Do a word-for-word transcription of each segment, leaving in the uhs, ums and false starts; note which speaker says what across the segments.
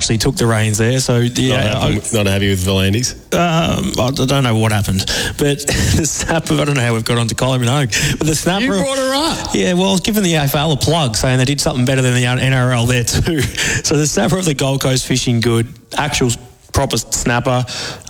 Speaker 1: actually took the reins there. So yeah,
Speaker 2: not happy,
Speaker 1: I,
Speaker 2: not happy with Volandis.
Speaker 1: Um, I don't know what happened, but the snapper. I don't know how we've got onto Kylie Minogue, but the snapper.
Speaker 2: You brought her up.
Speaker 1: Yeah, well, I was giving the A F L a plug, saying they did something better than the N R L there too. So the snapper of the Gold Coast fishing good, actual proper snapper,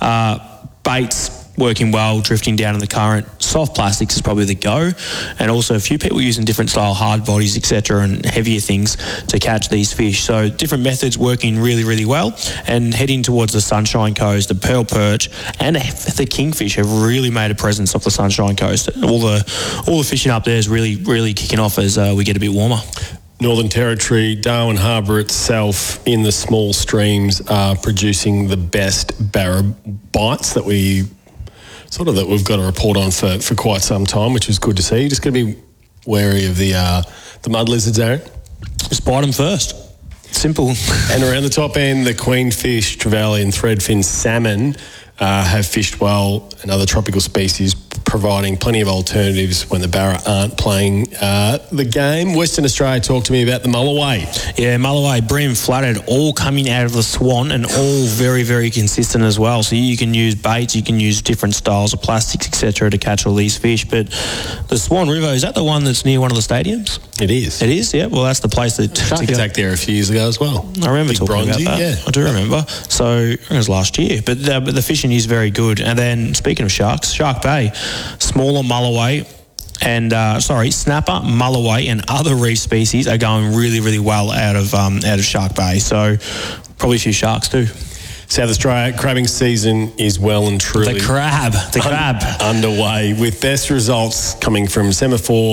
Speaker 1: uh, baits working well, drifting down in the current. Soft plastics is probably the go, and also a few people using different style hard bodies, et cetera, and heavier things to catch these fish. So different methods working really, really well, and heading towards the Sunshine Coast, the pearl perch and the kingfish have really made a presence off the Sunshine Coast. All the all the fishing up there is really, really kicking off as uh, we get a bit warmer.
Speaker 2: Northern Territory, Darwin Harbour itself, in the small streams, are producing the best barra bites that we sort of that we've got a report on for, for quite some time, which is good to see. Just got to be wary of the uh, the mud lizards, Aaron.
Speaker 1: Just bite them first. Simple.
Speaker 2: And around the top end, the queenfish, trevally and threadfin salmon uh, have fished well, and other tropical species providing plenty of alternatives when the barra aren't playing uh, the game. Western Australia, talk to me about the Mulloway.
Speaker 1: Yeah, Mulloway, bream, flathead, all coming out of the Swan, and all very, very consistent as well. So you can use baits, you can use different styles of plastics, et cetera, to catch all these fish. But the Swan River, is that the one that's near one of the stadiums?
Speaker 2: It is.
Speaker 1: It is, yeah. Well, that's the place that...
Speaker 2: Shark Attack there a few years ago as well.
Speaker 1: I remember
Speaker 2: Big
Speaker 1: talking
Speaker 2: bronzy,
Speaker 1: about that.
Speaker 2: Yeah.
Speaker 1: I do remember. So, I think it was last year. But, uh, but the fishing is very good. And then, speaking of sharks, Shark Bay, smaller Mulloway, and uh, sorry, snapper, Mulloway, and other reef species are going really, really well out of um, out of Shark Bay. So, probably a few sharks too.
Speaker 2: South Australia crabbing season is well and truly
Speaker 1: The crab, the crab
Speaker 2: un- underway, with best results coming from Semaphore,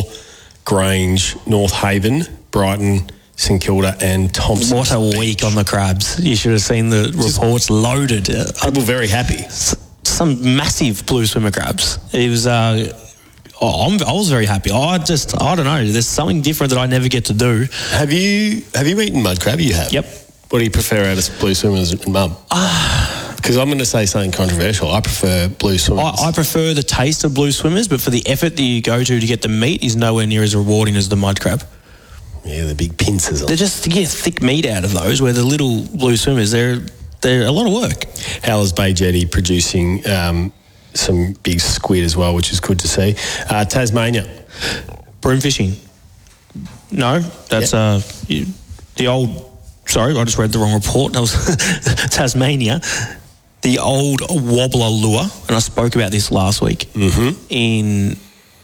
Speaker 2: Grange, North Haven, Brighton, St Kilda, and Thompson.
Speaker 1: What a
Speaker 2: Beach.
Speaker 1: week on the crabs! You should have seen the reports loaded.
Speaker 2: People very happy.
Speaker 1: Some massive blue swimmer crabs. It was. Uh, oh, I'm, I was very happy. I just, I don't know. There's something different that I never get to do.
Speaker 2: Have you have you eaten mud crab? You have.
Speaker 1: Yep.
Speaker 2: What do you prefer out of blue swimmers and mud? Because I'm going to say something controversial. I prefer blue swimmers.
Speaker 1: I, I prefer the taste of blue swimmers, but for the effort that you go to to get the meat is nowhere near as rewarding as the mud crab.
Speaker 2: Yeah, the big pincers. On.
Speaker 1: They're just to get thick meat out of those. Where the little blue swimmers, they're they're a lot of work.
Speaker 2: Howlers Bay Jetty producing um, some big squid as well, which is good to see. Uh, Tasmania.
Speaker 1: Broom fishing. No, that's
Speaker 2: yep.
Speaker 1: uh you, the old. Sorry, I just read the wrong report. That was Tasmania. The old wobbler lure, and I spoke about this last week
Speaker 2: mm-hmm.
Speaker 1: in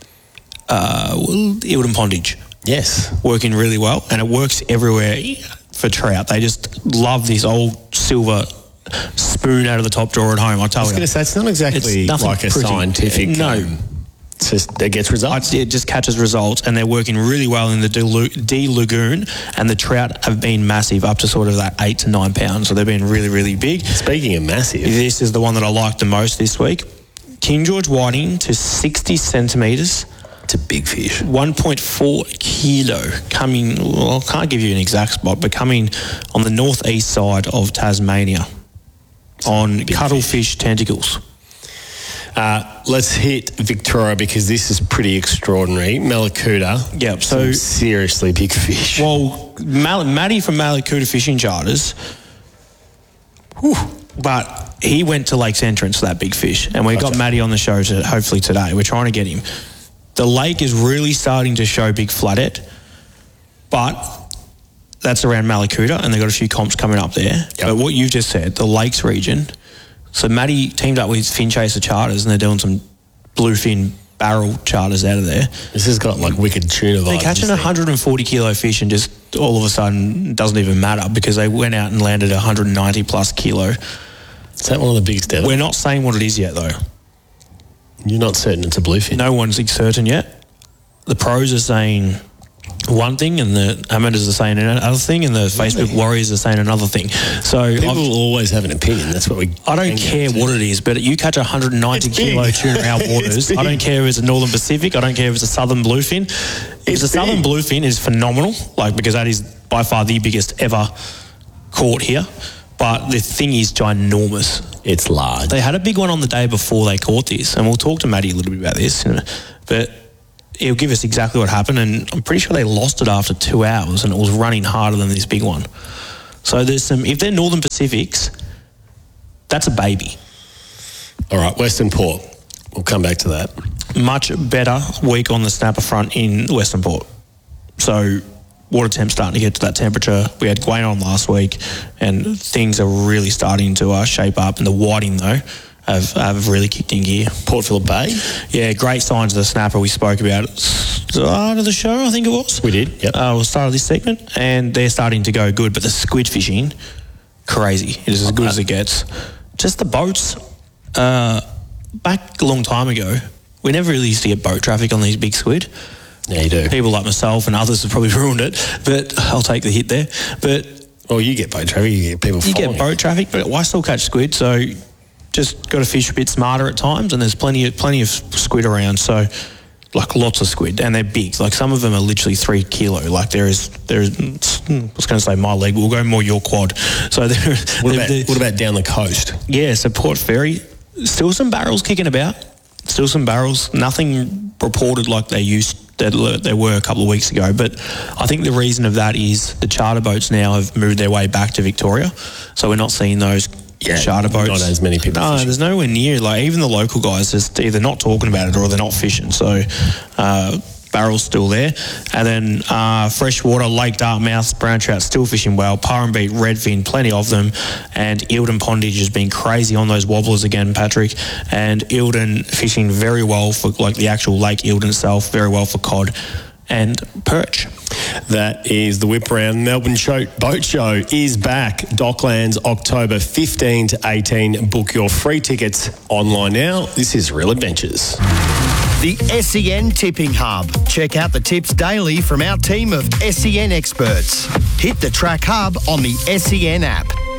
Speaker 1: uh, Eildon Pondage.
Speaker 2: Yes.
Speaker 1: Working really well, and it works everywhere for trout. They just love this old silver spoon out of the top drawer at home, I tell you.
Speaker 2: I was going to say, it's not exactly
Speaker 1: it's
Speaker 2: like a
Speaker 1: pretty.
Speaker 2: scientific...
Speaker 1: No.
Speaker 2: Um, it's just, it gets results.
Speaker 1: It just catches results, and they're working really well in the D Lagoon, and the trout have been massive, up to sort of that eight to nine pounds, so they've been really, really big.
Speaker 2: Speaking of massive...
Speaker 1: This is the one that I liked the most this week. King George whiting to sixty centimetres.
Speaker 2: It's a big fish.
Speaker 1: one point four kilo coming, well, I can't give you an exact spot, but coming on the northeast side of Tasmania on cuttlefish tentacles.
Speaker 2: Uh, let's hit Victoria, because this is pretty extraordinary. Malakuta.
Speaker 1: Yep. So
Speaker 2: seriously big fish.
Speaker 1: Well, Mal- Matty from Malakuta Fishing Charters, whew, but he went to Lake's Entrance for that big fish, and we gotcha. got Matty on the show to, hopefully today. We're trying to get him. The lake is really starting to show big flathead, but that's around Malakuta, and they've got a few comps coming up there. Yep. But what you've just said, the lakes region. So Matty teamed up with Fin Chaser Charters, and they're doing some bluefin barrel charters out of there.
Speaker 2: This has got like wicked tuna vibes.
Speaker 1: They're catching a one hundred forty kilo fish, and just all of a sudden it doesn't even matter, because they went out and landed a one hundred ninety plus kilo.
Speaker 2: Is that one of the biggest ever?
Speaker 1: We're not saying what it is yet, though.
Speaker 2: You're not certain it's a bluefin?
Speaker 1: No one's certain yet. The pros are saying one thing, and the amateurs are saying another thing, and the Facebook really? warriors are saying another thing. So
Speaker 2: people
Speaker 1: I've,
Speaker 2: will always have an opinion. That's what we.
Speaker 1: I don't care what it is, but you catch a one hundred ninety kilo tuna in our waters. I don't care if it's a Northern Pacific. I don't care if it's a Southern Bluefin. If it's a Southern Bluefin, is phenomenal, like because that is by far the biggest ever caught here. But the thing is ginormous.
Speaker 2: It's large.
Speaker 1: They had a big one on the day before they caught this, and we'll talk to Matty a little bit about this, you know, but he'll give us exactly what happened, and I'm pretty sure they lost it after two hours, and it was running harder than this big one. So there's some, if they're Northern Pacifics, that's a baby.
Speaker 2: All right, Western Port. We'll come back to that.
Speaker 1: Much better week on the snapper front in Western Port. So water temp starting to get to that temperature. We had Gwain on last week, and things are really starting to uh, shape up. And the whiting, though, have, have really kicked in gear.
Speaker 2: Port Phillip Bay?
Speaker 1: Yeah, great signs of the snapper. We spoke about it start of the show, I think it was.
Speaker 2: We did, yep.
Speaker 1: Uh, we'll start of this segment, and they're starting to go good. But the squid fishing, crazy. It is as good as it gets. Just the boats. Uh, back a long time ago, we never really used to get boat traffic on these big squid.
Speaker 2: Yeah, you do.
Speaker 1: People like myself and others have probably ruined it, but I'll take the hit there. But
Speaker 2: well, you get boat traffic, you get people
Speaker 1: You
Speaker 2: following.
Speaker 1: get boat traffic, but I still catch squid, so just got to fish a bit smarter at times, and there's plenty of, plenty of squid around, so like lots of squid, and they're big. Like some of them are literally three kilo. Like there is, there is, I was going to say my leg, we'll go more your quad. So there,
Speaker 2: what, about, what about down the coast?
Speaker 1: Yeah, so Port Fairy, still some barrels kicking about. Still some barrels. Nothing reported like they used that they were a couple of weeks ago. But I think the reason of that is the charter boats now have moved their way back to Victoria, so we're not seeing those yeah, charter boats.
Speaker 2: Not as many people.
Speaker 1: No,
Speaker 2: fishing.
Speaker 1: There's nowhere near. Like even the local guys, just either not talking about it or they're not fishing. So. Uh, Barrel's still there. And then uh, freshwater, Lake Dartmouth, brown trout still fishing well. Purrumbete, redfin, plenty of them. And Eildon Pondage has been crazy on those wobblers again, Patrick. And Eildon fishing very well for like the actual Lake Eildon itself, very well for cod and perch.
Speaker 2: That is the Whip Around. Melbourne Show, Boat Show is back. Docklands, October fifteen to eighteen. Book your free tickets online now. This is Real Adventures.
Speaker 3: The S E N Tipping Hub. Check out the tips daily from our team of S E N experts. Hit the Track Hub on the S E N app.